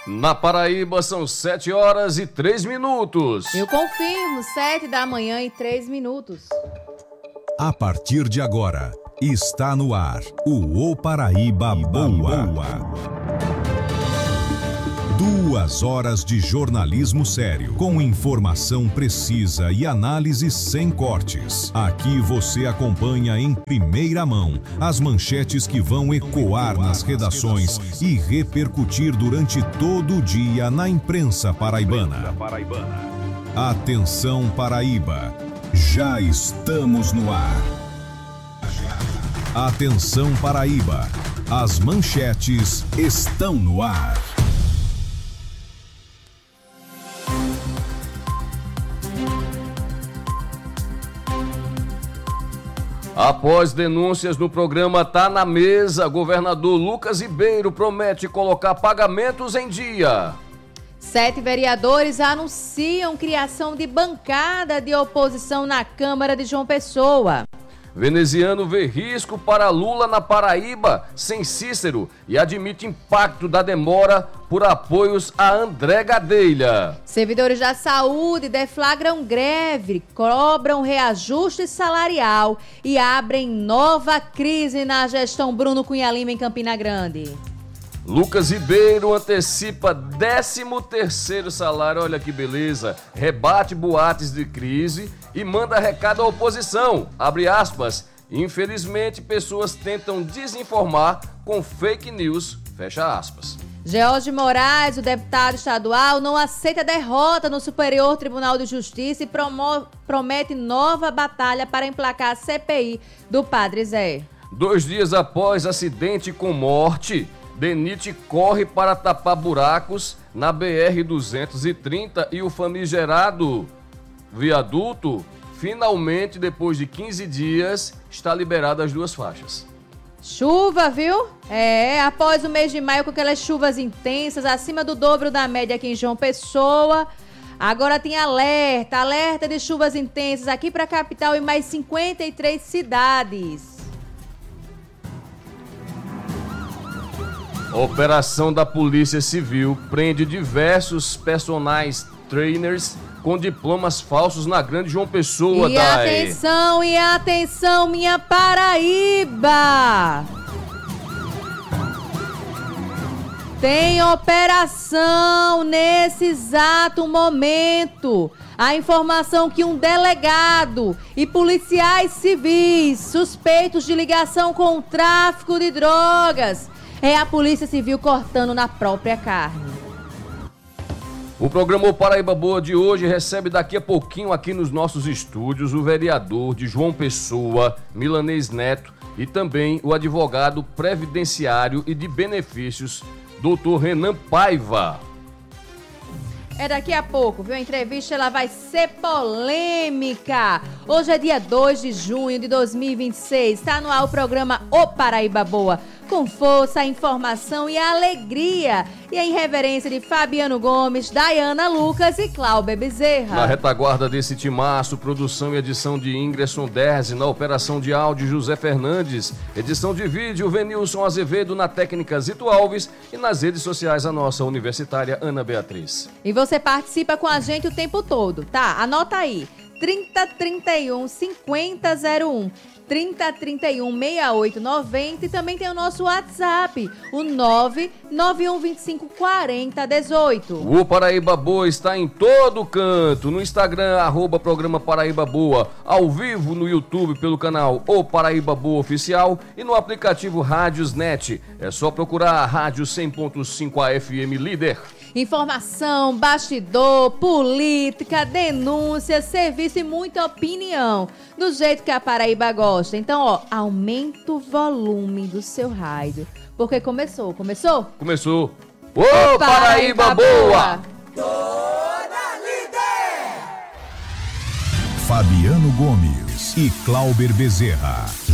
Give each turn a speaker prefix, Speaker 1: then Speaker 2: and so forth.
Speaker 1: Na Paraíba são 7 horas e 3 minutos.
Speaker 2: Eu confirmo, 7 da manhã e 3 minutos.
Speaker 3: A partir de agora, está no ar o Ô Paraíba Boa. 2 horas de jornalismo sério, com informação precisa e análise sem cortes. Aqui você acompanha em primeira mão as manchetes que vão ecoar nas redações e repercutir durante todo o dia na imprensa paraibana. Atenção, Paraíba, já estamos no ar. Atenção, Paraíba, as manchetes estão no ar.
Speaker 1: Após denúncias no programa Tá na Mesa, governador Lucas Ribeiro promete colocar pagamentos em dia.
Speaker 2: 7 vereadores anunciam criação de bancada de oposição na Câmara de João Pessoa.
Speaker 1: Veneziano vê risco para Lula na Paraíba, sem Cícero, e admite impacto da demora por apoios a André Gadelha.
Speaker 2: Servidores da saúde deflagram greve, cobram reajuste salarial e abrem nova crise na gestão Bruno Cunha Lima em Campina Grande.
Speaker 1: Lucas Ribeiro antecipa 13º salário, olha que beleza, rebate boatos de crise e manda recado à oposição, abre aspas, infelizmente pessoas tentam desinformar com fake news, fecha aspas.
Speaker 2: George Moraes, o deputado estadual, não aceita derrota no Superior Tribunal de Justiça e promete nova batalha para emplacar a CPI do Padre Zé.
Speaker 1: 2 dias após acidente com morte, DENIT corre para tapar buracos na BR-230 e o famigerado viaduto, finalmente, depois de 15 dias, está liberado as 2 faixas.
Speaker 2: Chuva, viu? Após o mês de maio com aquelas chuvas intensas, acima do dobro da média aqui em João Pessoa, agora tem alerta de chuvas intensas aqui para a capital e mais 53 cidades.
Speaker 1: Operação da Polícia Civil prende diversos personagens trainers com diplomas falsos na Grande João Pessoa.
Speaker 2: E atenção, minha Paraíba! Tem operação nesse exato momento. A informação que um delegado e policiais civis suspeitos de ligação com o tráfico de drogas é a Polícia Civil cortando na própria carne.
Speaker 1: O programa Paraíba Boa de hoje recebe daqui a pouquinho aqui nos nossos estúdios o vereador de João Pessoa, Milanês Neto, e também o advogado previdenciário e de benefícios, Dr. Renan Paiva.
Speaker 2: É daqui a pouco, viu? A entrevista ela vai ser polêmica. Hoje é dia 2 de junho de 2026. Está no ar o programa O Paraíba Boa. Com força, informação e alegria. E a irreverência de Fabiano Gomes, Dayana Lucas e Cláudia Bezerra.
Speaker 1: Na retaguarda desse timaço, produção e edição de Ingresson Derzi, na operação de áudio José Fernandes, edição de vídeo Venilson Azevedo, na técnica Zito Alves e nas redes sociais a nossa universitária Ana Beatriz.
Speaker 2: E você participa com a gente o tempo todo, tá? Anota aí, 3031 5001. 3031 6890 e também tem o nosso WhatsApp, o 99125 4018.
Speaker 1: O Paraíba Boa está em todo canto, no Instagram, @programa Paraíba Boa, ao vivo no YouTube pelo canal O Paraíba Boa Oficial e no aplicativo Rádiosnet. É só procurar a Rádio 100.5 AFM Líder.
Speaker 2: Informação, bastidor, política, denúncia, serviço e muita opinião, do jeito que a Paraíba gosta. Então, aumenta o volume do seu rádio, porque começou?
Speaker 1: Começou. Ô, Paraíba Boa!
Speaker 4: Toda líder!
Speaker 3: Fabiano Gomes e Cláudia Bezerra.